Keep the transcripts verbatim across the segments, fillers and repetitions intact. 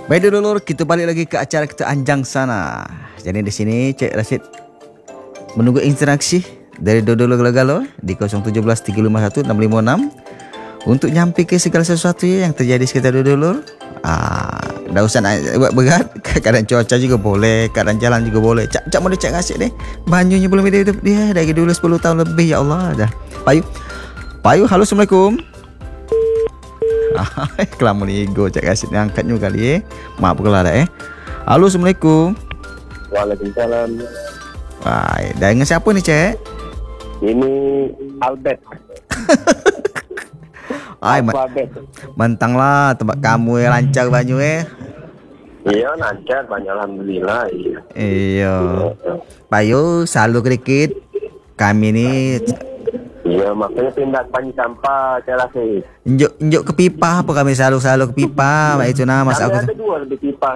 Baik dulur, kita balik lagi ke acara kita Anjang sana. Jadi di sini Cik Rashid menunggu interaksi dari dulur Galo-Galo di kosong tujuh belas tiga lima satu enam lima enam untuk nyampe ke segala sesuatu yang terjadi sekitar dulur. Ah, dah usah nak buat berat. Keadaan cuaca juga boleh, keadaan jalan juga boleh. Cak cak mau dia cak Rashid ni. Banyunya belum ada hidup dia dari dulu sepuluh tahun lebih, ya Allah dah. Payu. Payu, halo Assalamualaikum. Kelamu ni ego Cik Rashid ni angkatnya kali eh. Maaf kalau ada eh. Halo Assalamualaikum. Waalaikumsalam. Wah, dah dengan siapa ni Cik? Ini Albert. Ai, Albert. mentanglah tempat kamu yang lancar banyu eh. Iya, lancar banyak alhamdulillah. Iya. Iya. Payu selalu kedikit. Kami ni Iya, makanya pindah panji sampah saya rasa. injuk injuk ke pipa apa kami selalu-selalu ke pipa. Mak itu nama Kami aku. ada dua lebih pipa.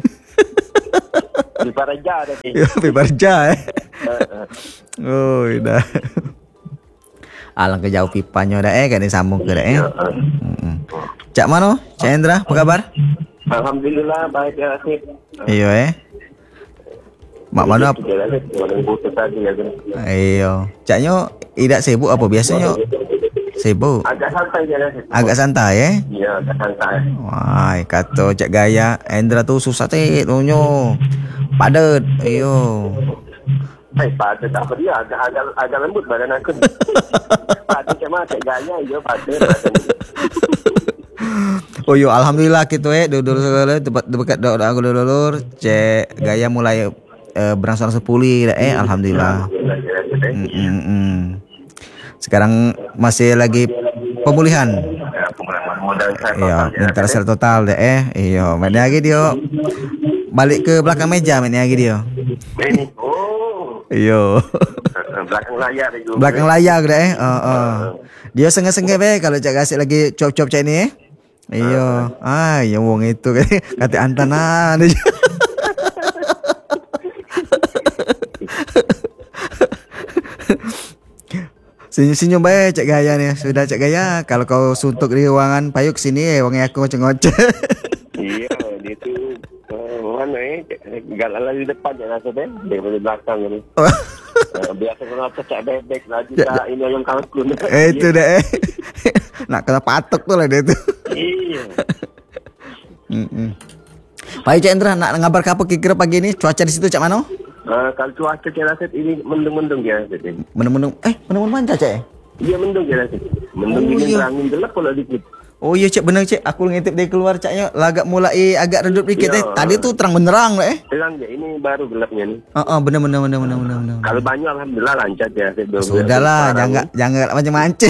Pipa Raja ada ni. Ya, pipa Raja eh. Oh, dah. Alangkah jauh pipanya dah eh, kan disambung ke dah eh. Heeh. Cak mana? Cak Endra, apa kabar? Alhamdulillah baik ya Rasid. Iya eh. Mak mana? Iya. Caknya tidak sibuk apa biasanya? Sibuk. Agak santai je Rasid. Agak santai eh. Iya, agak santai. Wah, kata Cak Gaya, Endra tu susah tit punya. Padat. Iyo. Eh, pada tak apa dia agak agak agak lembut badan aku. Pada macam mana Cik Gaya je pada. Oh yo, alhamdulillah gitu eh, dulur segala tempat dekat doa aku dulur, Cik Gaya mulai uh, berangsur-angsur pulih dah eh, alhamdulillah. Mm, mm, mm. Sekarang masih lagi pemulihan. Iya, minta secara total deh eh. Iya, mainnya lagi dia. Balik ke belakang meja mainnya lagi dia. Ini. Oh. Iya. Belakang layar juga. Belakang layar dah eh. Uh, uh. Dia sengah-sengah be kalau Cak Rashid lagi cop-cop cak ni eh. Iya. Ah, yang wong itu kata antanan dia. Senyum-senyum baik Cak Gaya ni. Sudah Cak Gaya, kalau kau suntuk di ruangan Payu ke sini eh, wong aku ngoceh-ngoceh. Iya, dia tu uh, mana eh galak lagi depan je rasa deh, daripada belakang ni. Uh, biasa kalau cak bebek lagi tak ini yang kalkun. Eh itu dah eh. Nak kena patok tu lah dia tu. Iya. Hmm. Baik Cak Endra, nak ngabar apa kira-kira pagi ni? Cuaca di situ cak mana? Uh, kalau cuaca Cik Rashid ini mendung-mendung dia Rashid. Mendung-mendung. Eh, mendung-mendung mana Cak? Iya mendung Cik Rashid. Mendung Oh, ini iya. terangin gelap pula dikit. Oh iya Cik, benar Cik. Aku ngintip dari keluar Caknya lagak mulai agak redup dikit Ya. eh. Tadi tu terang benderang lah eh. Terang je, ini baru gelapnya ni. Oh, oh benar benar benar benar benar benar. Kalau banyak alhamdulillah lancar Cik Rashid. Sudahlah, jangan jangan macam mancing.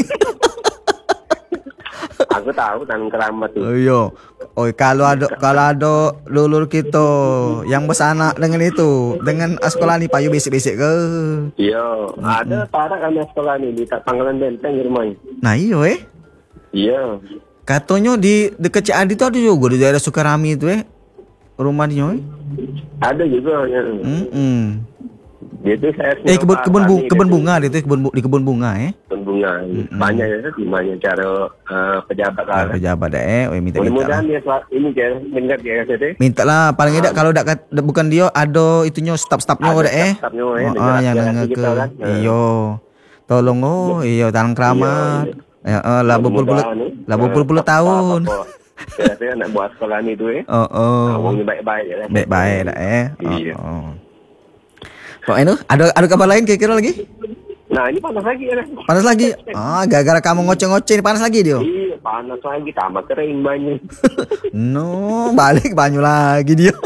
Aku tahu tangan keramat tu. Oh iya. Oh, kalau ada kalau ada lulur kita yang bersanak dengan itu, dengan sekolah ni Payu basic-basic ke? Iya, ada para kami sekolah ni di Pangkalan Benteng di rumah. Nah, iyo eh. Iya. Katanya di dekat Cik Adi tu ada juga di daerah Sukarami tu eh. Rumah dia eh. Ada juga. Ya. Hmm. Dia tu saya Eh kebun kebun bunga, kebun bunga dia tu kebun bu, di kebun bunga eh. Kebun bunga. Mm-hmm. Banyak ya, banyak cara uh, pejabat lah. Pejabat dah eh. Oh, minta minta. Mudah-mudahan dia ini je dengar dia kata dia. Minta lah paling tidak kalau dak bukan dia ada itunya staf-stafnya dah eh. Staf-stafnya eh. Oh, yang dengar ke. Kan? Iyo. Tolong oh, iyo tangan keramat. Ya, uh, lah berpuluh-puluh lah berpuluh-puluh tahun. Saya nak buat sekolah ni tu eh. Oh oh. Orang baik-baik je lah. Baik-baik dah eh. Iya. Oh. Kok ini ada ada kabar lain kira-kira lagi? Nah, ini panas lagi ya. Panas lagi. Ah, gara-gara kamu ngoceh-ngoceh ni panas lagi dia. Iya, panas lagi tambah kering banyak. No, balik banyu lagi dia.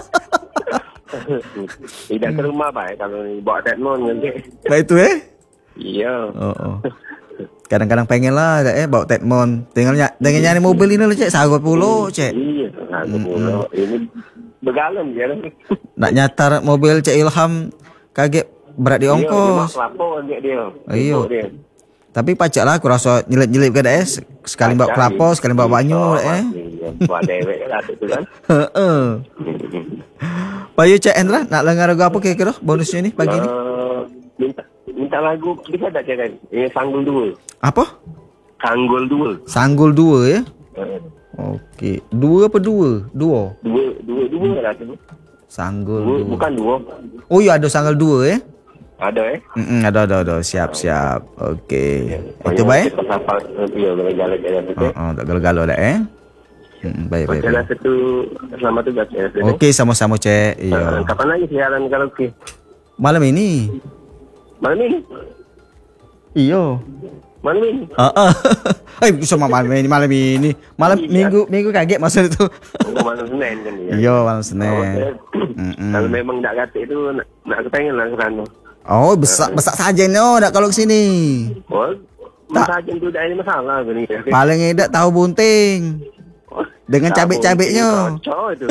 Tidak ke rumah baik kalau ni bawa teknon nanti. Baik itu eh? Iya. Oh, oh. Kadang-kadang pengen lah eh bawa Tedmon. Tinggal ny- dengan nyari mobil ini lah cek, sahabat puluh cek. Iya, sahabat puluh. Ini begalem je lah. Nak nyatar mobil Cik Ilham kaget berat di ongkos. Iya, dia bawa dia dia. Iyo. Tapi pacak lah aku rasa nyelip-nyelip ke dah eh. Sekali bawa kelapa, sekali bawa banyu eh. Buat dewek lah tu kan. Heeh. Payu Cik Endra nak lengar lagu apa kira-kira bonusnya ni pagi ni? Minta minta lagu kita ada cakap. Ini Sanggul dua. Apa? Sanggul dua. Sanggul dua ya. Okey. Dua apa dua? Dua. Dua, dua, dua lah tu. Sanggul Dua, dua. bukan dua. Oh ya, ada sanggul dua eh? Ada eh. Mm ada ada ada. Siap siap. Okey. Itu baik. Pasal ya, gagal jalan tu. Oh, oh tak galau-galau dah eh. Hmm, baik baik. Macam baik. satu selamat tugas ya. Okey, sama-sama cik. Uh, Iya. kapan lagi siaran karaoke? Malam ini. Malam ini? Iyo. Malam ini? Ah ah. Eh, sama malam ini, malam ini. Malam Iya. minggu minggu kaget masa itu. Oh, malam Senin kan ya? Iya, malam Oh, Senin. okay. Mm-mm. Kalau memang tak katik tu nak, nak kepengen lah ke sana. Oh, besar besar saja no, dak kalau ke sini. Oh, Tak. masakan tu tak ada masalah ke ni. Okay? Paling edak tahu bunting. Oh, Dengan tak cabik-cabiknya. boleh, kocok tu.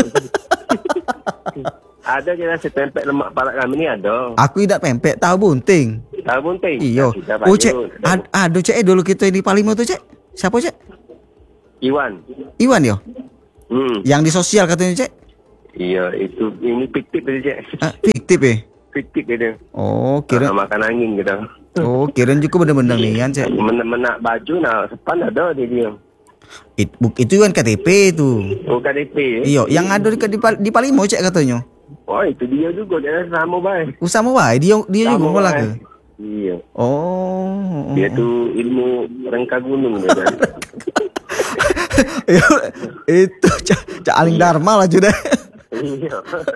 Ada je rasa tempek lemak parak kami ni ada. Aku tidak pempek tahu bunting. Tahu bunting? Iyo. Kita Oh, baju, cek. Ad, aduh, cek eh dulu kita di Palimo tu, cek. Siapa, cek? Iwan. Iwan yo. Hmm. Yang di sosial katanya, cek. Iya, itu ini fiktif dia cek. Ah, fiktif eh. Fiktif dia. Oh, Kira kira. makan angin gitu. Oh, kira juga bener-bener nih kan, cek. Menak baju nak sepan ada dia dia. It, buk, itu kan K T P tu. Oh K D P. Eh? Iyo, yang ada di, di, Pal- di Palimo, cek katanya. Oh itu dia juga dia sama baik. Oh, sama wae. Dia dia juga malah ke. Iya. Oh. Dia tu ilmu rengka gunung dia kan. Itu cak cak aling dharma lah sudah. Iya.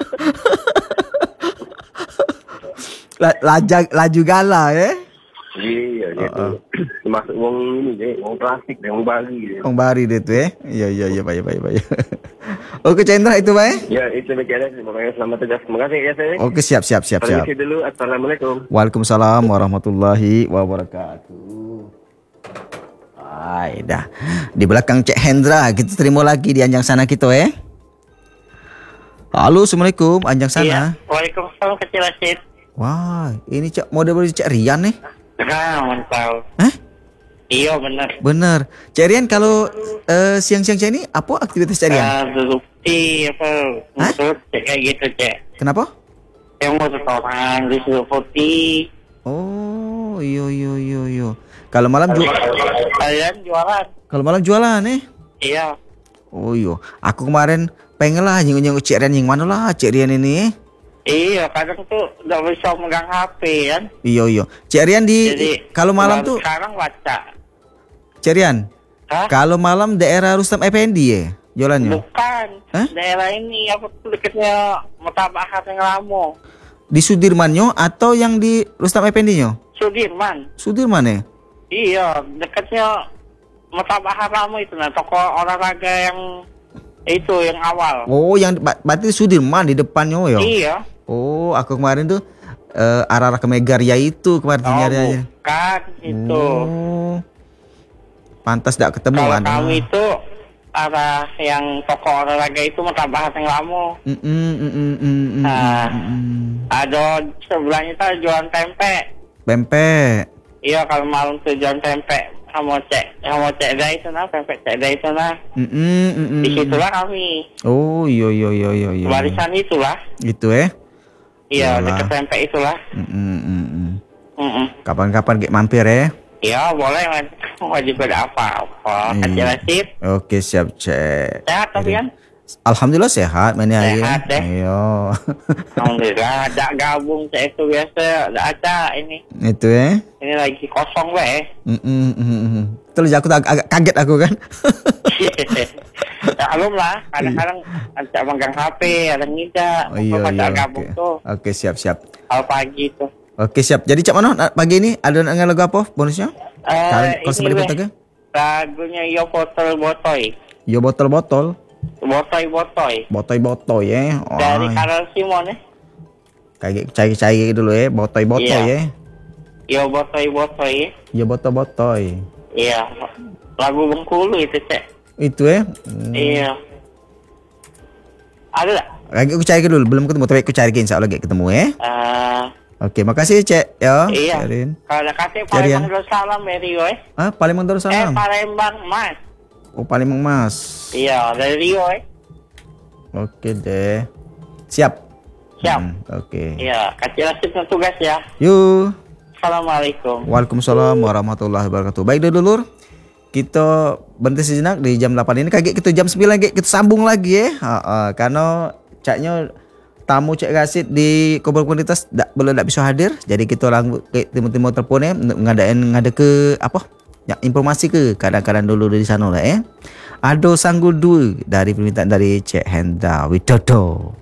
La, laju laju gala eh. Iya dia tu. Masuk wong ini je, wong plastik dia, wong bagi dia. Orang bari dia tu eh. Ya ya ya baik baik baik. Okey Chandra itu baik. Ya itu berkira semuanya selamat tugas. Terima kasih ya saya. Okey siap siap siap siap. Permisi dulu. Assalamualaikum. Waalaikumsalam warahmatullahi wabarakatuh. Ay, dah. Di belakang Cik Hendra kita terima lagi di Anjang Sana kita eh. Halo, Assalamualaikum Anjang Sana. Iya. Waalaikumsalam kecil Rashid. Wah, ini Cak model baru Cak Rian nih. Nah, mantap. Hah? Iya benar. Bener. Cak Rian kalau uh, siang-siang Cak ini apa aktivitas Cak Rian? Ah, duduk di apa? Hah? Motor cek kayak gitu cek. Kenapa? Yang mau setoran di suruh putih. Oh, iyo iyo iyo iyo. Kalau malam ju Kalian jualan? kalau malam jualan eh. Iya. Oh iyo. Aku kemarin pengen lah nyenguk-nyenguk Cik Rian yang mana lah Cik Rian ini eh. Iya, kadang tuh nggak bisa megang H P kan. Iyo iyo. Cik Rian di, Jadi di kalau malam baru tuh sekarang baca. Cik Rian. Hah? Kalau malam daerah Rustam Effendi ya jualannya. Bukan. Hah? Daerah ini apa tuh dekatnya Mutabahat yang lama. Di Sudirmannya atau yang di Rustam Effendi-nya? Sudirman. Sudirman ya? Iya, dekatnya Mutabahat lama itu nah toko olahraga yang itu yang awal. Oh, yang ba- berarti Sudirman di depannya ya? Iya. Oh, aku kemarin tuh eh, arah-arah ke Megaria itu kemarin Oh, nyari aja. bukan itu. Oh. Pantas tidak ketemu Kalau kan? kami itu arah yang toko olahraga itu Mutabahat yang lama. Mm -mm, mm -mm, mm -mm, Nah, mm -mm. ada sebelahnya tuh jualan tempe. Pempek. Iya, kalau malam tuh jualan tempe sama cek, sama cek dah itu nah, tempe cek dah itu nah. Mm -mm, mm -mm. Di situlah kami. Oh, iya iya iya iya iya. Warisan itulah. Itu eh. Iya, Yalah. dekat tempe itulah. Mm -mm, mm -mm. Mm-mm. Kapan-kapan kayak mampir ya. Iya, boleh man. Wajib ada apa-apa. Iya. Kecil nasib. Oke, siap, Cek. Sehat tapi kan? Alhamdulillah sehat mana hari. Sehat, deh. Iya. Alhamdulillah. Ada gabung saya itu biasa. Ada ada ini. Itu eh. Ini lagi kosong weh. Mm -mm, mm -mm. Terus aku ag- agak kaget aku kan. Ya, belum lah. Kadang-kadang ada megang H P, ada ngida. Oh, iya, Ada iya, gabung oke. tuh. Oke, siap, siap. Kalau pagi tuh. Oke, siap. Jadi Cak Mano nak- pagi ini ada dengan lagu apa bonusnya? Kalau Eh, kalau sempat weh. ikut ke? Lagunya Yo Botol Botoy. Yo botol-botol, Botoy Botoy. botoy-botoy ya. Oh, Dari Karel Simon ya. kayak cari-cari dulu ya, botoy-botoy Iya. ya. Yo Botoy Botoy. Yo botol-botoy. Iya. Lagu Bengkulu itu cek. Itu ya. Hmm. Iya. Ada tak? Lagi aku cari dulu, belum ketemu tapi aku cari insya Allah lagi ketemu ya. Eh, Oke, makasih Cek ya. iya. Karin. Kalau ada kasih Carian. Palembang Darussalam ya Rio eh. Ah, Palembang Eh Darussalam. Palembang Mas. Oh, Palembang Mas. Iya dari Rio eh. Oke deh. Siap. Siap. Hmm, Oke. Iya. Kasih nasibnya tugas ya. Yuk. Assalamualaikum. Waalaikumsalam warahmatullahi wabarakatuh. Baik dulu, Lur. kita berhenti sejenak di jam lapan ini. Kaget kita jam sembilan lagi kita sambung lagi eh. Ha, ha, karena caknya tamu Cik Rasid di Kubur Komunitas tak, belum tak bisa hadir. Jadi kita langgut ke timur-timur telefon eh untuk ngadain ngada ke apa? Ya, informasi ke kadang-kadang dulu dari sana lah eh. Ado Sanggudu dari permintaan dari Cik Hendra Widodo.